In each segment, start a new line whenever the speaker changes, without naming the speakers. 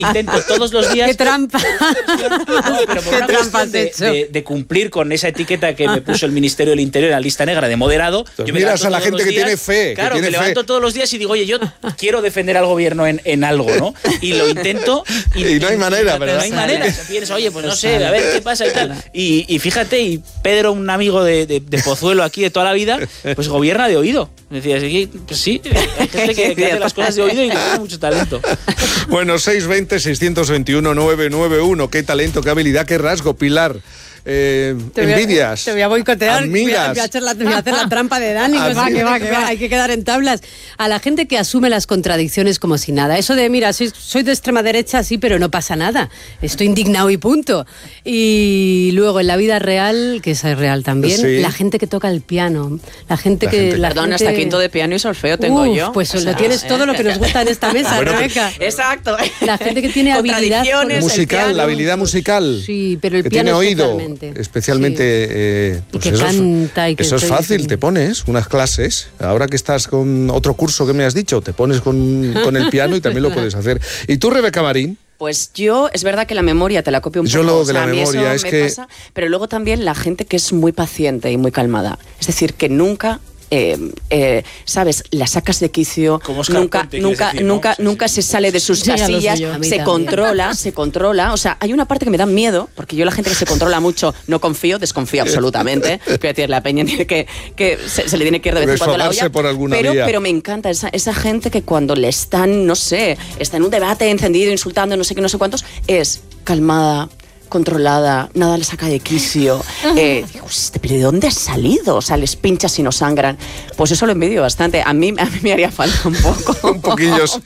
intento todos los días...
¡Qué trampa!
No, pero por una cuestión de cumplir con esa etiqueta que me puso el Ministerio del Interior en la lista negra de moderado.
Yo miras a la gente que tiene fe.
Claro,
me
levanto todos los días y digo, oye, yo quiero defender al gobierno en algo, ¿no? Y lo intento.
Y no hay manera, ¿verdad?
No hay manera. Piensas, oye, pues no sé, a ver qué pasa y tal. Y fíjate, y Pedro, un amigo de Pozuelo aquí de toda la vida, pues gobierna de oído. Decía, pues sí, hay gente que hace las cosas de oído y que tiene mucho talento.
Bueno, 620-621-991. Qué talento, qué habilidad, qué rasgo, Pilar. Envidias.
Te voy a boicotear.
Admiras.
Voy a hacer la trampa de Dani. Que va. Hay que quedar en tablas. A la gente que asume las contradicciones como si nada. Eso de, mira, soy de extrema derecha, sí, pero no pasa nada. Estoy indignado y punto. Y luego en la vida real, que esa es real también, sí. La gente que toca el piano.
Perdón, hasta quinto de piano y solfeo tengo yo.
Pues lo tienes todo lo que nos gusta en esta mesa, bueno, Rebeca.
Exacto.
La gente que tiene habilidad
musical, la habilidad musical.
Sí, pero el
que
piano
tiene oído. Especialmente
sí. Pues y que canta y que
eso es fácil, te pones unas clases, ahora que estás con otro curso que me has dicho, te pones con el piano y también lo puedes hacer. ¿Y tú, Rebeca Marín?
Pues yo, es verdad que la memoria te la copio un poco.
Yo lo de la memoria es que...
pasa, pero luego también la gente que es muy paciente y muy calmada, es decir, que nunca... ¿sabes? La sacas de quicio, nunca se sale de sus casillas, se controla. O sea, hay una parte que me da miedo, porque yo la gente que se controla mucho no desconfío absolutamente. Quiero decir, la peña tiene que se le tiene que ir de vez en cuando la olla. Pero me encanta esa gente que cuando le están, no sé, está en un debate encendido, insultando, no sé qué, no sé cuántos, es calmada, controlada, nada le saca de quicio. Digo, ¿pero de dónde has salido? O sea, les pinchas y no sangran. Pues eso lo envidio bastante. A mí me haría falta un poco.
Un poquillo, sí.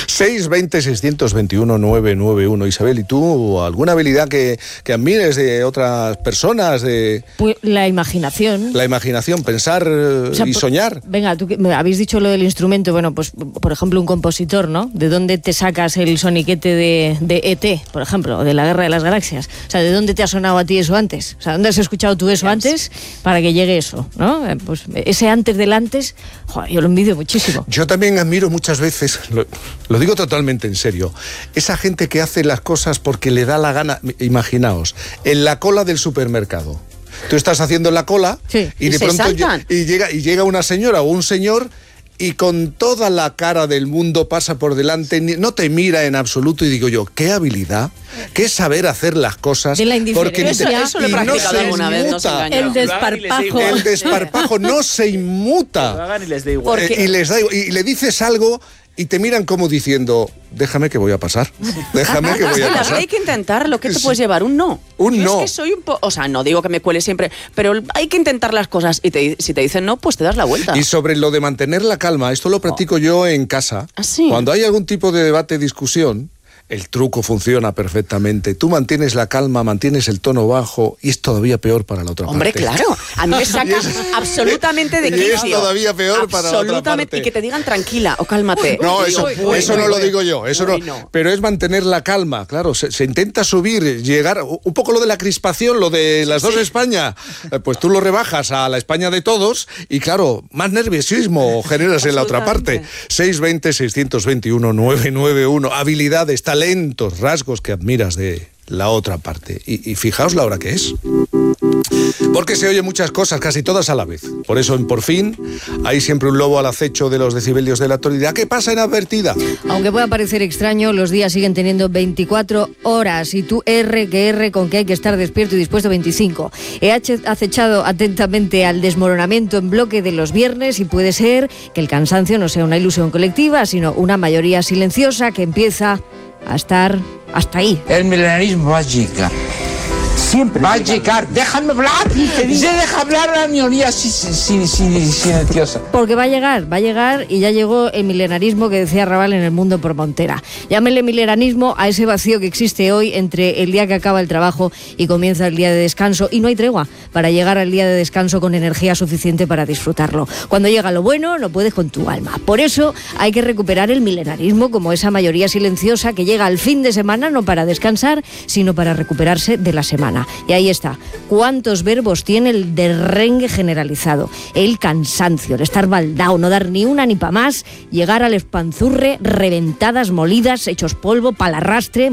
620-621-991. Isabel, ¿y tú alguna habilidad que admires de otras personas?
Pues la imaginación.
La imaginación, pensar y soñar.
Venga, tú me habéis dicho lo del instrumento. Bueno, pues por ejemplo, un compositor, ¿no? ¿De dónde te sacas el soniquete de E.T., por ejemplo, o de la Guerra de las Galaxias? O sea, ¿de dónde te ha sonado a ti eso antes? O sea, ¿dónde has escuchado tú eso antes para que llegue eso, ¿no? Pues ese antes del antes, joder, yo lo envidio muchísimo.
Yo también admiro muchas veces, lo digo totalmente en serio, esa gente que hace las cosas porque le da la gana. Imaginaos, en la cola del supermercado. Tú estás haciendo la cola y de pronto llega una señora o un señor y con toda la cara del mundo pasa por delante, no te mira en absoluto, y digo yo, qué habilidad, qué saber hacer las cosas.
De la indiferencia.
Eso lo he practicado alguna vez, no se engaña.
El desparpajo.
El desparpajo no se inmuta.
Y les da igual.
Y le dices algo y te miran como diciendo, déjame que voy a pasar. Déjame que voy a pasar.
Hay que intentarlo. ¿Qué te puedes llevar? Un no.
Un no.
Es que soy un poco... O sea, no digo que me cuele siempre, pero hay que intentar las cosas. Y si te dicen no, pues te das la vuelta.
Y sobre lo de mantener la calma, esto lo practico yo en casa.
¿Ah, sí?
Cuando hay algún tipo de debate, discusión, el truco funciona perfectamente. Tú mantienes la calma, mantienes el tono bajo y es todavía peor para la otra
parte. Hombre, claro. A mí me saca absolutamente de quicio.
Y es todavía peor para la otra parte.
Y que te digan tranquila o cálmate.
No, eso no lo digo yo. Eso no. Pero es mantener la calma. Claro, se intenta subir, llegar... Un poco lo de la crispación, lo de las dos España. Pues tú lo rebajas a la España de todos y, claro, más nerviosismo generas en la otra parte. 620-621-991. Habilidades, talentos, rasgos que admiras de la otra parte. Y fijaos la hora que es. Porque se oyen muchas cosas, casi todas a la vez. Por eso en Por Fin hay siempre un lobo al acecho de los decibelios de la actualidad que pasa inadvertida.
Aunque pueda parecer extraño, los días siguen teniendo 24 horas y tú con que hay que estar despierto y dispuesto 25. He acechado atentamente al desmoronamiento en bloque de los viernes y puede ser que el cansancio no sea una ilusión colectiva, sino una mayoría silenciosa que empieza a estar hasta ahí.
El milenarismo va a llegar. Siempre va a llegar. ¡Déjame hablar! Se deja hablar a la minoría silenciosa.
Porque va a llegar y ya llegó el milenarismo que decía Raval en El Mundo por Montera. Llámenle milenarismo a ese vacío que existe hoy entre el día que acaba el trabajo y comienza el día de descanso, y no hay tregua para llegar al día de descanso con energía suficiente para disfrutarlo. Cuando llega lo bueno, lo puedes con tu alma. Por eso hay que recuperar el milenarismo como esa mayoría silenciosa que llega al fin de semana no para descansar, sino para recuperarse de la semana. persona. Y ahí está. ¿Cuántos verbos tiene el derrengue generalizado? El cansancio, el estar baldao, no dar ni una ni pa' más, llegar al espanzurre, reventadas, molidas, hechos polvo, pa'l arrastre,